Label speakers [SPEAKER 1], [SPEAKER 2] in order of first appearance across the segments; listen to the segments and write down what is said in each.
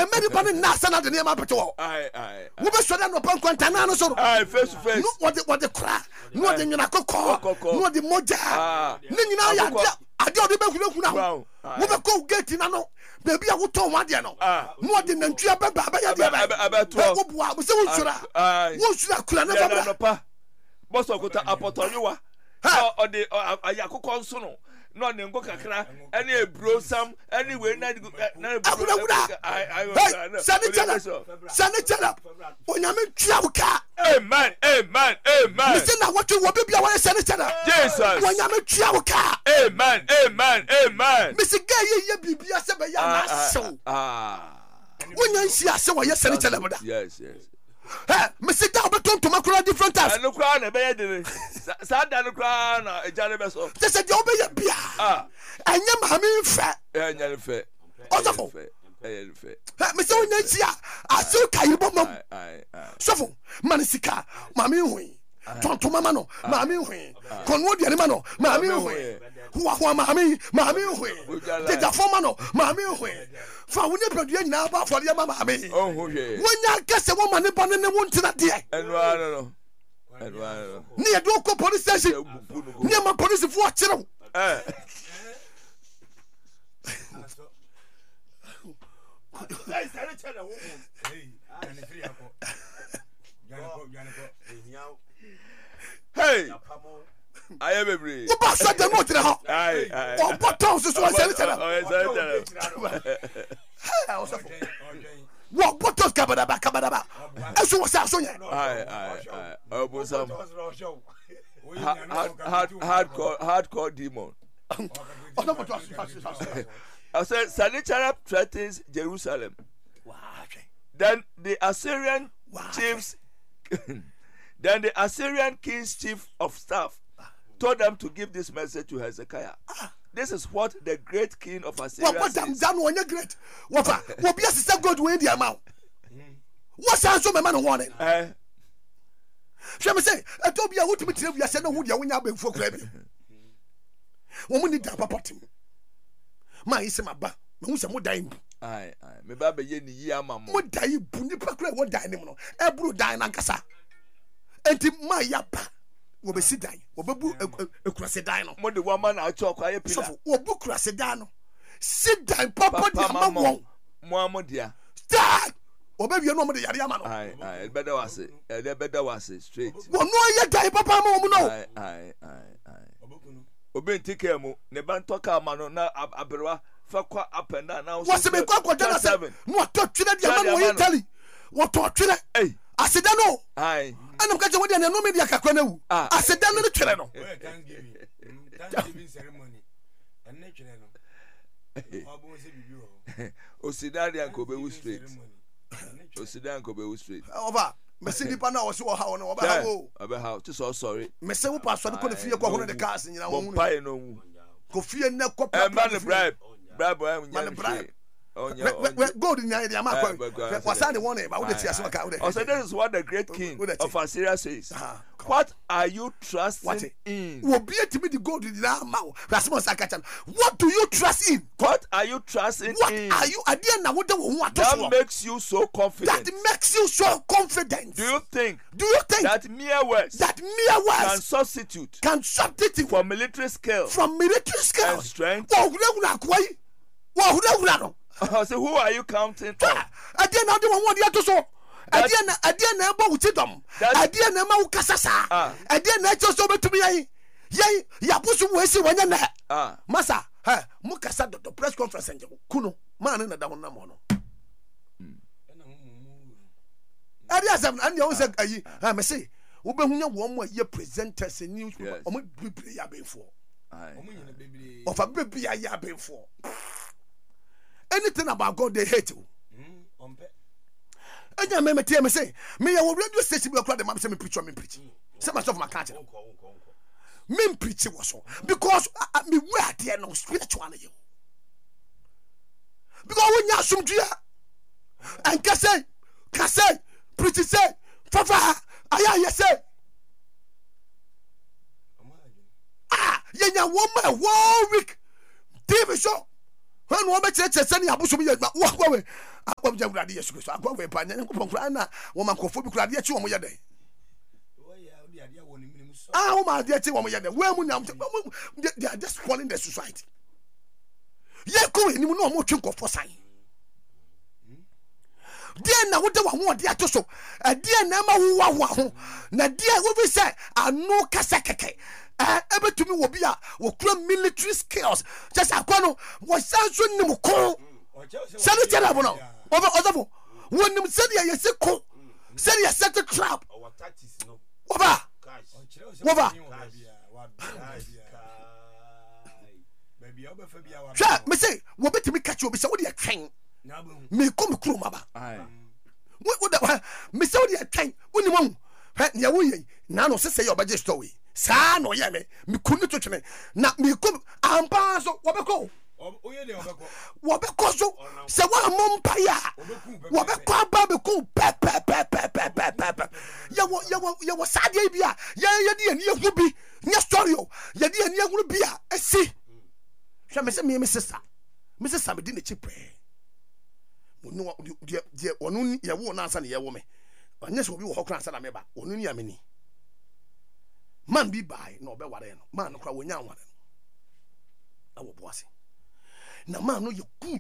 [SPEAKER 1] many bani nasa na de ne ma beto wo be so da no pan kwantana no so
[SPEAKER 2] face to face
[SPEAKER 1] no what the cry no the nyina kokko no the moja ne nyina ya ade ode be hunu na wo be ko gate na no baby a wo ton wa de no no the nantua ba ba ya de ba wo bua wo se wo sura kula na
[SPEAKER 2] ba boss okota apotonwa ode ayakoko nso no no ne ngo kakra ene ebro sam anyway na
[SPEAKER 1] sanitara onyame tuabuka
[SPEAKER 2] amen
[SPEAKER 1] listen na what you be aware sanitara
[SPEAKER 2] Jesus
[SPEAKER 1] onyame tuabuka
[SPEAKER 2] amen
[SPEAKER 1] misi ye bibia se be ya na sew onyansi ase wo ye sanitara boda
[SPEAKER 2] yes
[SPEAKER 1] misi da obeton to makura different types
[SPEAKER 2] anu kwa na be ye de sa da no kwa na ejare be so
[SPEAKER 1] se de obeye bia anya mami mfa
[SPEAKER 2] enya nfe
[SPEAKER 1] osofo
[SPEAKER 2] nfe
[SPEAKER 1] misi onyansi aso kai bomam sofo manisika mami hui tonto mama no mami hui konwo de ne ma no mami hui huwa mami hui deja forma no mami hui fa woni pedua nyina ba for ye mama mami wonya kase wo mane bane ne wontina de
[SPEAKER 2] enu ano
[SPEAKER 1] ni e do ko police station ni ma police fu akire
[SPEAKER 2] hey aye bebre
[SPEAKER 1] wo ba so de no tire ho o bottom so sanitara wo bottom kabadaba eso wo sa so yen
[SPEAKER 2] obusam hardcore demon I said Sennacherib threatens Jerusalem. Then the Assyrian king's chief of staff told them to give this message to Hezekiah. This is what the great king of Assyria says.
[SPEAKER 1] What great? What be a God win the amount? What sounds so man warning? Shall we say, I told you what to be tell you, I said, no, would you win your big for craving? Woman need that papa. My is my ba, who's a more dying.
[SPEAKER 2] Aye, me baby yen yama
[SPEAKER 1] mo die buni pakra wo die ne mo ebru die na nkasa enti ma yaba wo be si die wo bebu ekurase die no
[SPEAKER 2] mo de woman na acho kwa ye pila
[SPEAKER 1] so wo bu kurase die no si die papa di ama won
[SPEAKER 2] mo amodia
[SPEAKER 1] die wo be wie no mo de yare ama no
[SPEAKER 2] aye better was straight
[SPEAKER 1] wo no ye die papa ma wo no
[SPEAKER 2] aye obi ntike mu ne ban toka ama no na aberwa fakwa up and down now
[SPEAKER 1] what's me kwa jana 7 no to twire dia man wo Italy wo to twire aseda no
[SPEAKER 2] ai
[SPEAKER 1] anam ka je wo dia no media kakwa na wu aseda no twire no
[SPEAKER 3] Thanksgiving ceremony and nature no obo se bibi ho
[SPEAKER 2] Osidaria ko be straight Osidaria ko be straight
[SPEAKER 1] over mesi nipa na wo se wo ha wo no
[SPEAKER 2] oba ha to so sorry
[SPEAKER 1] mesi wo pass so ko ne fie ko ho no de cars nyina wo
[SPEAKER 2] pai no
[SPEAKER 1] ko fie ne ko
[SPEAKER 2] man bribe
[SPEAKER 1] gold in the Amaka was the one about the
[SPEAKER 2] so this is what the great king of Assyria says. What are you trusting in?
[SPEAKER 1] Will be to me the gold in the mouth. What do you trust in?
[SPEAKER 2] What are you trusting in?
[SPEAKER 1] Are you
[SPEAKER 2] that makes you so confident?
[SPEAKER 1] That makes you so confident.
[SPEAKER 2] Do you think
[SPEAKER 1] that
[SPEAKER 2] mere words can substitute for military skill and strength? So who are you counting for?
[SPEAKER 1] I didn't know the one you so. I didn't know about them. I didn't know about Casasa. I didn't know so to me. Yay, Yapusu was when you're not. Massa, Mukasa, the press conference, and Kuno, man, and the Damono. I guess I'm the only I may say, Ubehunya 1 more year presenters in news. Or maybe I been for. Of a baby I have been for. Anything about God they hate you. And you may tell me say, me I will radio station will cry the map say me preach. Say myself my country. Me preach was so because me where there no spiritual you. Because when you assume dia and can say preach say fafa aya say yenya woman 1 week TV show when one bet send abusu bi walk away akwa ja wurade yesu kristo akwa we pa nya nkopon kura na wo mankofo bi kura de chi wo mo yede wo ma de chi wo mo yede we mu nyam they are just spoiling the society ye ko ni mu no mo twe nkofo san dia na wo de wa ho de ato so dia na ma wo wa ho na dia wo bi say anu kasa keke ebetumi wo bia wo kura military skills just akono wo sanso nim ko sani tell abo no ozafo wo nim sani yesi ko sani yesi to trap oba sha me say wo betumi catch wo be say wo de atwen me ko me kuro maba wo da me say wo de atwen wo nim ho ne wo yi na no sese ye obaje story sa no ye me kunu to twene na me ko ampa so wobeko wobeko so se wa mompa ya wobeko aba be ko pe ye wo sade bia ye de ani ehu bi nya story o ye de ani ehu bia esi hwe me se me sister me di na chipe no de onu ye wo na ansa na ye wo me anya so bi wo hokran ansa na me ba onu ni ameni man bi bai na obe ware no man no kra wonya ware no awo boase na man no ye good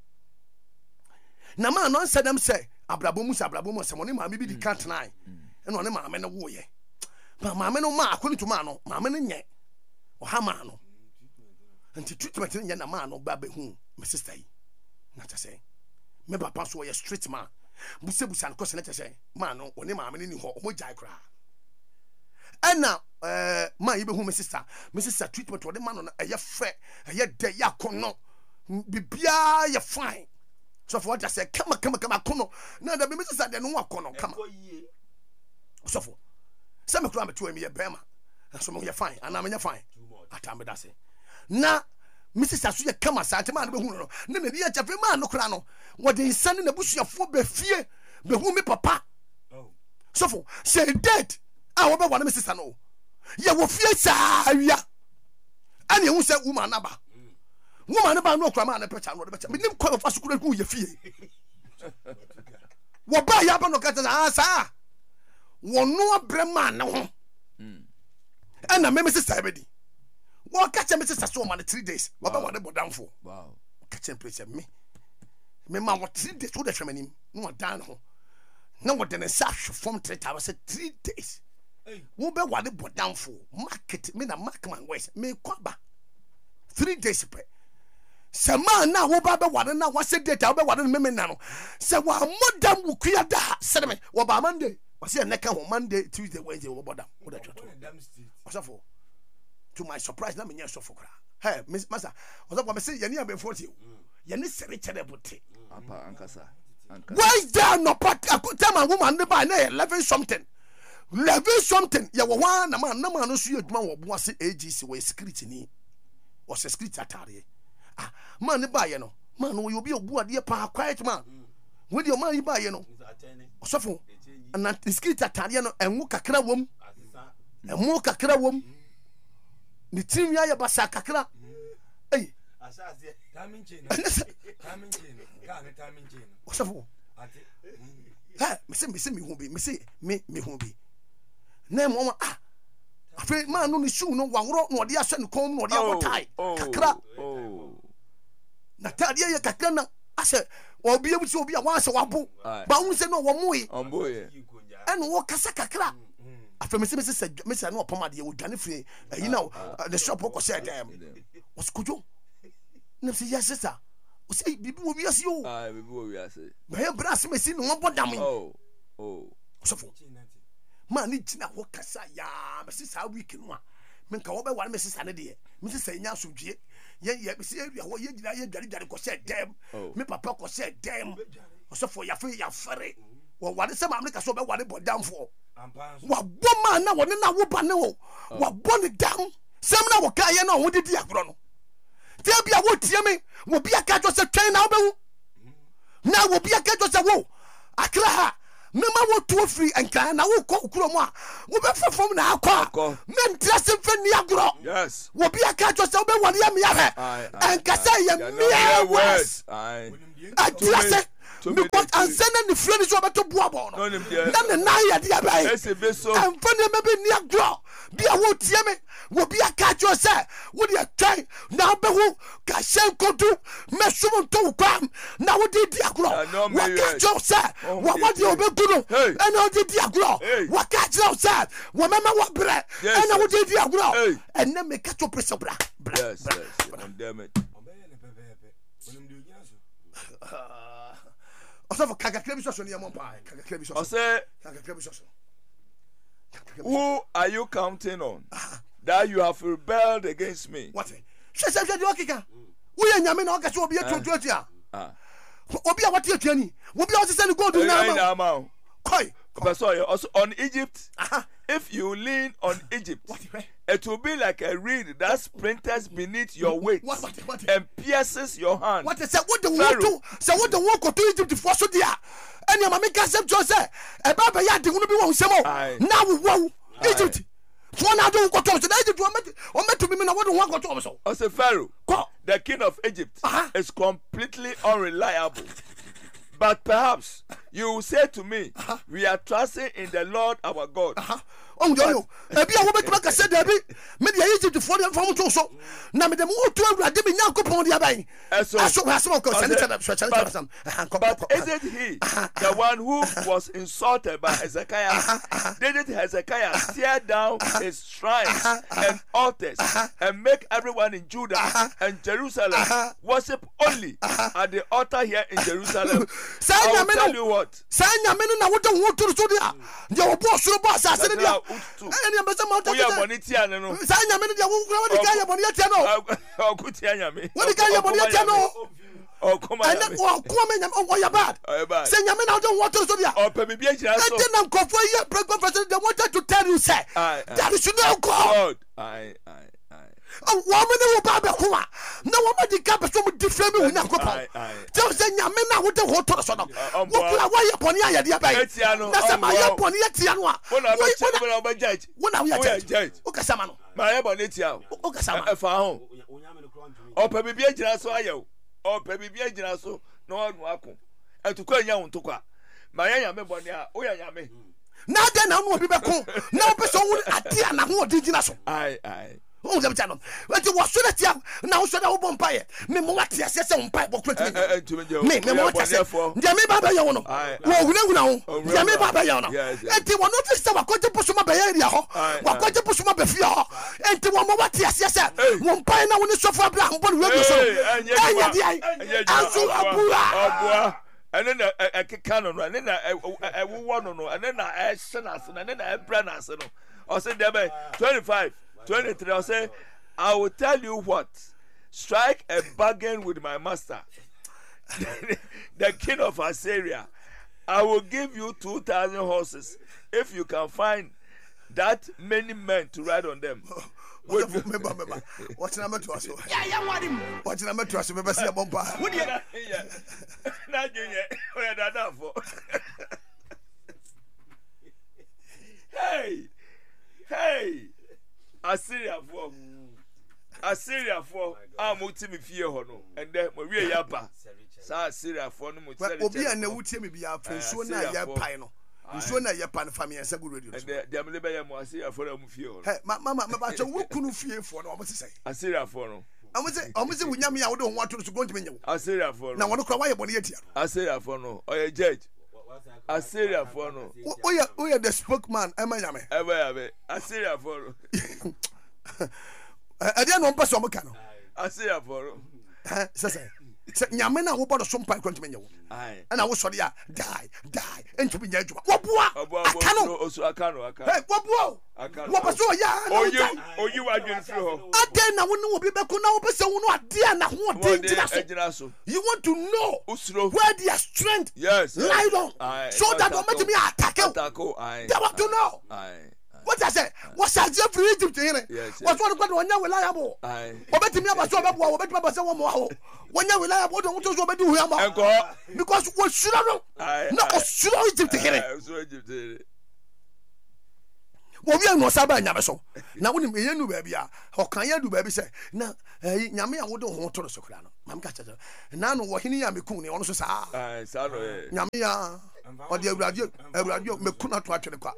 [SPEAKER 1] na man no ansa dem say abrabo mu se mo ne ma bi di can't nine e no ne ma me no wo ye ma me no ma akoni to man no ma me no nye o ha man no anti treatment nye na man no ba be hu me sister yi na ta say me papa so ye street man busebusa no ko se na ta say man no o ne ma me ni ho o mo jai kra ana ma yibe hu me sister treatment wo de man no eye fe eye de ya kono bibia ye fine so for what I say kama kono na da me sister de no akono kama so for se me kura me to me ye bema so me ye fine ana me ye fine atambe da se na me sister so ye kama sa te man be hu no na me dia chafe man no kura no wo de insane na busuafo be fie be hu me papa so for say dead wo be wane me sister no ye wo fie saa wia ani hu se woman na ba no kura ma na pecha no de pecha me nim kwa fa sukuru ku ye fie wo ba ya ba no ka ta sa wo no abrema na ho ana me sister be di wo ka che me sister so ma 3 days wo ba wane bodamfo wow ka che pecha me ma wo 3 days wo de hwemanim no dan ho na wo de ne sa from 3 days wo be wade bodamfo market me na markman west me kwaba 3 days pe se man na wo ba be wade na wa se data wo be wade me na no se wa modam wo kua da se me wo ba Monday wo se na ka ho Monday Tuesday Wednesday wo bodam wo da twato osafo to my surprise na me nya sofo kra hey miss masa osafo me se ye ni am 40 ye ni sere chere bote
[SPEAKER 2] apa ankasa
[SPEAKER 1] why down no part tell my woman ne ba na 11 something ya wo wan na man no so yeduma wo bo ase AGC we security ni o se security atare man ne ba ye no man no yo bi obu ade pa quiet man we di o man yi ba ye no osofo na security atare no enwo kakra wom ni tim ya ba sa kakra eh
[SPEAKER 3] asase timing chain
[SPEAKER 1] osofo me hu bi na mo afi man no ni shoe no wawro no de ahwe no kom no de abotai kakra na tade ye kakra na ase obi ebuti obi a wanse wabo ba hu se no wo moye eno wo kasa kakra afi me se no opama de wo dwane firi yi na the shop ko say dem oskujo na se yes sister o say bibi wo wiase yo
[SPEAKER 2] bibi wo wiase
[SPEAKER 1] me bra se me si no wo bodam so fo man ni tina wo kasa ya me si sa week no a me nka wo be ware me si sa ne de me si sa nya asodwie ye me si awia wo ye gina ye dware ko se dem me papa ko se dem so fo ya fere wo ware se ma me ka so be ware bodam fo wa bo man na wo ne na wo ba ne wo wa bo ne dam sem na wo ka ye na wo didi agro no te bia wo tie me wo bia ka jo se twen na wo be wu na wo bia ka jo se wo akra ha mema wo to free enkran na wo ko kuro mu a wo be fefom na akọ men trust fe ni agro
[SPEAKER 2] yes
[SPEAKER 1] wo bi aka cho se wo be wale ya me ya enkasa ye me west I trust because ansana ni free ni so beto boabo no na ne na ya dia bai amfane me be ni agro bia wo tie me wo bia ka cho se wo dia try na be hu ka shen kodu me sumo to kwam na wo di agro wo ka cho se wo di obegunu e na wo di agro wo ka cho se wo mama wo bre e na wo di agro e na me ka cho pressure bra
[SPEAKER 2] yes damn it
[SPEAKER 1] also kaka krebiso so ne yamon pa kaka krebiso
[SPEAKER 2] o say
[SPEAKER 1] kaka krebiso so
[SPEAKER 2] who are you counting on that you have rebelled against me?
[SPEAKER 1] What? She said, "You okay? We are nyame na oka se obi etutu atia. Obi a wati atia ni. Obi a say go do na ma. Koi.
[SPEAKER 2] Also on Egypt, if you lean on Egypt, it will be like a reed that splinters beneath your weight and pierces your hand.
[SPEAKER 1] What is that? What the want to? So what the want to Egypt for so dia? And your mama can say, "Jose, e baba ya de unu bi won semo." Now we wow Egypt. For now don't go to Egypt. O met to me na what do want go to so.
[SPEAKER 2] I say Pharaoh, the king of Egypt is completely unreliable. But perhaps you will say to me, we are trusting in the Lord our God.
[SPEAKER 1] Oh, yo, ebi a wo betuma ka se debi me de Egypt for dem fam to so na me dem wo to awurade me nyankopon de aban
[SPEAKER 2] so
[SPEAKER 1] ko sane
[SPEAKER 2] but isn't he the one who was insulted by Hezekiah? Didn't Hezekiah tear down his shrines and altars and make everyone in Judah and Jerusalem worship only at the altar here in Jerusalem? I will tell you what.
[SPEAKER 1] na wo to wo to so dia je wo bo suru bo asase dia any ambassador mountain
[SPEAKER 2] we are money no
[SPEAKER 1] say nyame no dia wo kura wo ka ya money tia no
[SPEAKER 2] o ku tia nyame
[SPEAKER 1] wo ka ya money tia no
[SPEAKER 2] o kuma nyame
[SPEAKER 1] and o kuma nyame o ya bad say nyame na do what so dia
[SPEAKER 2] o pe me bia jira so
[SPEAKER 1] and na nkofo here president they wanted to tell you say that is no God oh woman wo ba be kuma na wo ma di ka be so mu different me hu nyakopon tell say nyame na wo de ho to so no wo kura wo ye boni aye dia bai na say ma ye boni etia no a
[SPEAKER 2] wo na judge
[SPEAKER 1] wo na wo judge o ka sama no
[SPEAKER 2] ma ye boni etia
[SPEAKER 1] o ka sama
[SPEAKER 2] e fa ho o pe bibia jira so aye o pe bibia jira so no anu akon entukwa nya wontukwa ma ye nyame boni a o ya nyame
[SPEAKER 1] na de na no obi be ko na o be so wo atia na ho odi jina so oh dem chano we ti wo so na tia na wo so na wo bompaye me mo watia se bompaye bo kro me mo watia se ndia me ba ba ye wo no wo hunahuna wo ndia me ba ba ye wo no enti wo no ti se wa koje pusuma ba ye area ho wa koje pusuma ba fie ho enti wo mo watia se wo mpaye na wo ni sofo abraham bo ni radio so anya di ai anzu abua
[SPEAKER 2] and then a canon and then a woman no and then a senate and then a brand no or say there 25 23 I'll say I will tell you what, strike a bargain with my master the king of Assyria. I will give you 2,000 horses if you can find that many men to ride on them.
[SPEAKER 1] Remember. What's the number to us? What's the number to us? Remember, see a bumper.
[SPEAKER 2] What do you not doing it? Hey, Assyria for amuti me fie ho no and then we yaba sa Assyria for no muti
[SPEAKER 1] obi an na wutie me bia fensuo na ya pai no nsuo na ya pa no famia sa good radio
[SPEAKER 2] and dem le be ya mo Assyria for mu fie ho
[SPEAKER 1] hey mama me ba che wo kunu fie for no omo se say
[SPEAKER 2] Assyria for no
[SPEAKER 1] omo se wunyame ya wo do ho ato so go ntime nyewo
[SPEAKER 2] Assyria for no
[SPEAKER 1] na wono kra wa ye bone ye tia
[SPEAKER 2] Assyria for no oye judge Assyria for no
[SPEAKER 1] oye the spokesman emanyame
[SPEAKER 2] Assyria for no
[SPEAKER 1] ade no mpa so mo ka no
[SPEAKER 2] Assyria for no
[SPEAKER 1] se nyame na wo bodo so mpa kwantime nyewo ana wo sori a die entumi nya adwuma wo boa akano
[SPEAKER 2] osu akano
[SPEAKER 1] hey wo boa wo ba so ya
[SPEAKER 2] oyi wa dwen firi ho
[SPEAKER 1] ade na wo ne obi be ko na wo be se wo no ade na ho ade so you want to know where their strength lie on so that no make me attack you they want to know What I say? What's that Jeffrey Egypt here? What's one of one reliable? Obey me about so about what about one more. When you're reliable, don't want to do him because what should I know? No, should I Egypt here? Well, we are no Saba Yabaso. Now, when you know, baby, how can you do, baby? Say, now, Yamia would don't want to the Soprano. Mam Catcher. Now, what he near me, Cooney, also say, Yamia, or the radio, me could not watch the car.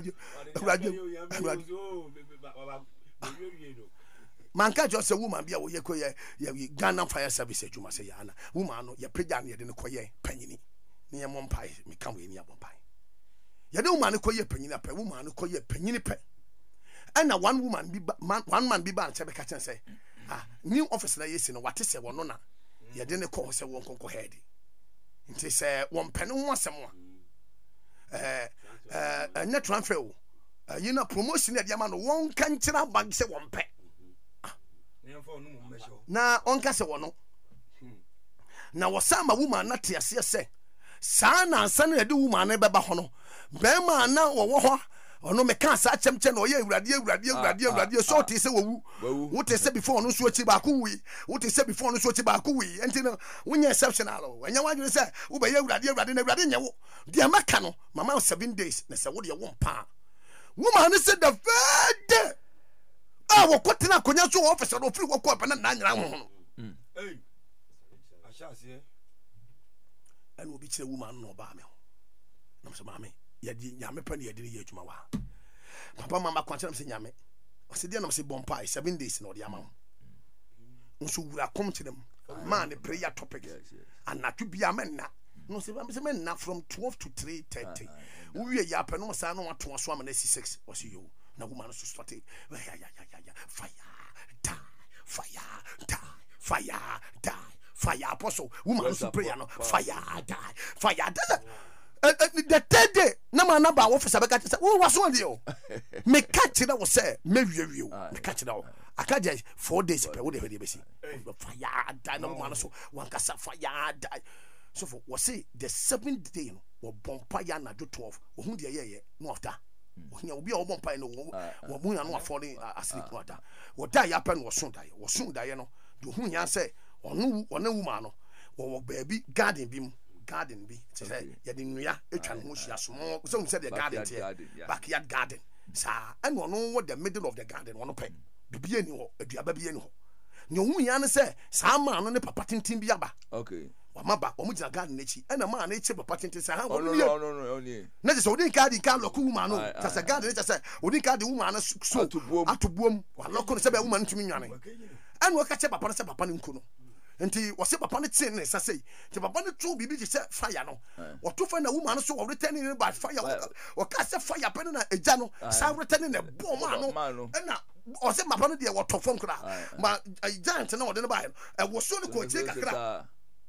[SPEAKER 1] Manka just a woman be a Yakoya, Ghana Fire Service, you must say, Anna, woman, your predan, you didn't quay, penny, near Mompai, me come with near Mompai. You don't man call your penny up, a woman call your penny pen. And now one woman be one man be banned, Tabaka and say, new officer, yes, in what is a one honor. You didn't call us a one conquer head. It is one pen on someone. A net transfer. You know, promotion at Yaman, one can't bag say one pet. Now, on Casa one. Now, was some a woman not here, say, Sana, son, a do woman, a babahono. Bema now or no mechanics at Champion or radio so to say what they said before no switch bakui, what they said before no switch bakui, and you know when you're exceptional when you want to say Uber radio, dear Macano, Mamma 7 days, that's what you want pa. Woman said the third day. I will cut in a conyaso officer or free walk up and 9 round. I shall see. And will be a woman no bar. No, mammy. Yami penny, I didn't hear to my Papa, Mamma, quantum say Yame. I said, I say Bompie 7 days in the amount. So we are come to them, man, the prayer topic, and not to be a man now. No, say, I'm a man now from 12 to 3:30. We are yapping, no, son, no one to a swam and 86 was you. No woman to start it. Fire, die, fire, die, fire, die, fire, apostle, woman to pray, fire, die, fire, die. The third day, no number officer, who was one you? Me catch it, I was say, maybe you, me catch it out. I can't 4 days, but whatever they say, fire, die, no man, so one can say fire, die. So for was say the 7th day, or Bompire, na do 12, or whom the year, no after. When you be all Bompire, no, or moon and not falling asleep water. What die happen was soon die, no, do whom you say, or no woman, or baby, garden beam. Garden be say Yadinia, it can mush ya small. Some said the garden here, backyard garden. Sir, and one know what the middle of the garden one pay. Be any or a baby any. No, we say, some man on the papatin timbiaba. Okay. Wamaba, Omuja garden, and a man, it's a papatin to say, no, never so didn't carry Carlo Kumano. That's a garden, it's a say, we didn't carry the woman so to boom, while local say a woman to me. And we'll catch up upon a papanin kuno. Nti wose papa ne tin ne sase ti papa ne tru bibi ti se fire no wo to fa na woman so wo returning by fire wo ka se fire pen na eja no sa returning na bomb no na o se papa ne de wo to fon kra ma giant na wo de ne ba e wo so ne ko tie kakra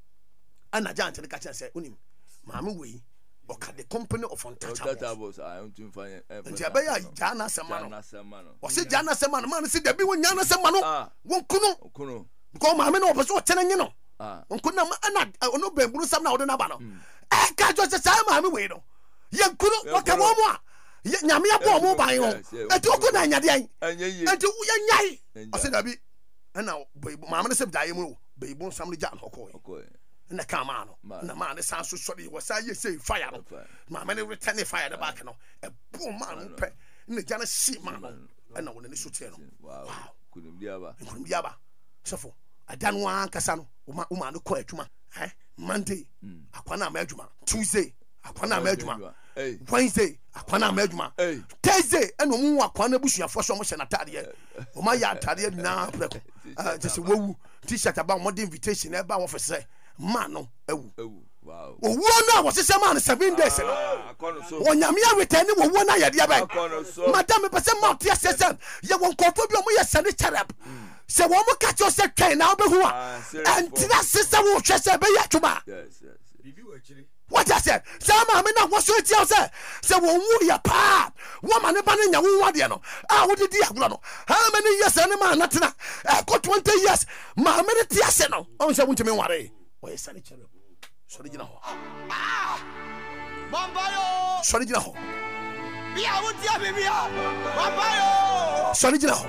[SPEAKER 1] ana giant ne ka che se unim maame we o ka the company of untouchables I want to find nti abaya jana sema no o se jana sema no man se da bi wo nyana sema no wo kuno because mammy no person telling you no. Unkuna ana ono bemburu sam na ode na ba no. E ka jo se say mammy we no. Ye nkunu o ka mo mo. Ye nyame abo mo ban ho. E to ko na nyade an. E to ye nyai. O se da bi. Na mammy se da ye mu bebu sam le jan hokoi. Na ka ma no. Na ma ne san so sori wo say ye say fire no. Mammy ne return fire the back no. E bo man pe. Ne jana si man no. E na wo ne so tie no. Wow. Kunim diaba. Sofo adanwa kasa no uma no ko adwuma Monday akwana ma adwuma Tuesday akwana ma adwuma Wednesday akwana ma adwuma Thursday eno mu akwana busuafo so mo hye na tade o ma ya tade na preko just wowu t-shirt about mod invitation e ba wo fese man no ewu wow owo na wo sese man 7 days no onyame ya return wo wo na ya de ba madam pese mount ya sese ye won kofo bi o mo ye sane charap se wo mo catch you say train na obehu a and that sister wo hwe se be ya twuma yes bibi wo akiri what I said sama me na wo so ti o se wo wu ya pa wo ma ne ba ne nya wo wade no wo di aglo no how many years ane ma na tena ko 20 years ma me ne ti ase no on se wuntime ware wo ye sane charap sorry gina ho bombayo sorry gina ho Sorry, General.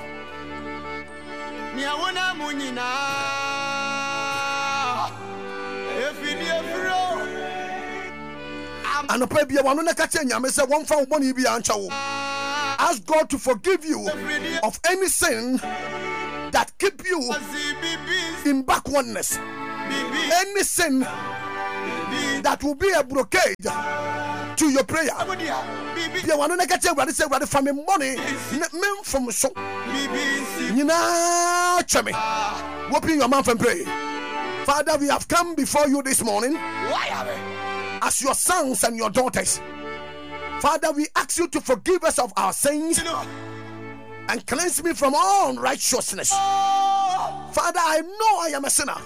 [SPEAKER 1] And a baby, one on the catching, I say one for money be answer. Ask God to forgive you of any sin that keep you in backwardness. Any sin that will be a blockade to your prayer. The one on the catching, what is it? From money, men from so. You know, chummy, whooping your mouth and pray. Father, we have come before you this morning as your sons and your daughters. Father, we ask you to forgive us of our sins and cleanse me from all unrighteousness. Father, I know I am a sinner,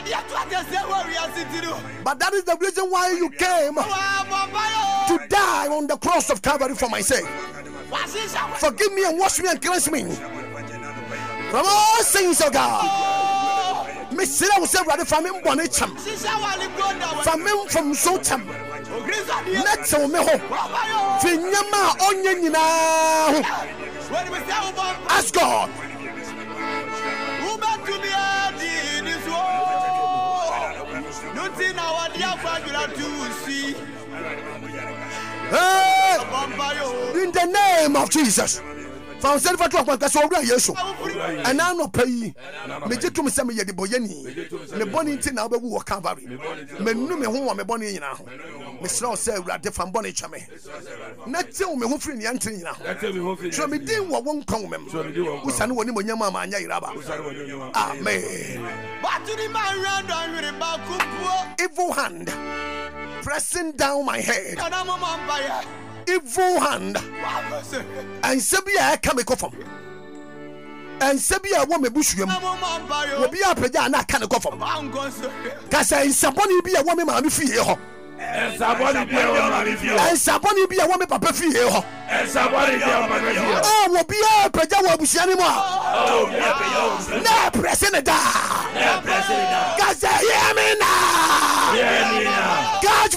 [SPEAKER 1] but that is the reason why you came to die on the cross of Calvary for my sake. Forgive me and wash me and cleanse me from all sins, oh God. Miss Silla will say, rather from him, Bonicham, from him from Socham. Let's go, Meho. Finyama Onyenina. Ask God. In the name of Jesus. And I'm not paying. Me to me say me the boyeni. Me born into now be work Calvary. Me no me ho me born in now. Me slow say rade from born chame. Na tell me ho free ni antri now. So me din wo won kan me. Usane woni mo nyama ma anya iraba. Amen. Evil hand pressing down my head. Evil hand and Sabia come a coffin and Sabia woman bushum will be up and I can't go from Cassa is somebody be a woman, mammy feel. And somebody be a woman, papa feel. And somebody will be a Pajawa Bush anymore. No, President. Cassa, hear me now. God,